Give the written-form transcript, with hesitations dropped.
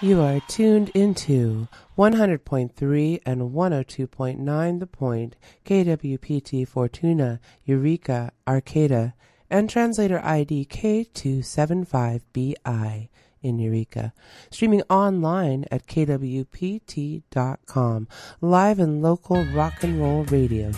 You are tuned into 100.3 and 102.9 The Point, KWPT Fortuna, Eureka, Arcata, and translator ID K275BI in Eureka. Streaming online at kwpt.com. Live and local rock and roll radio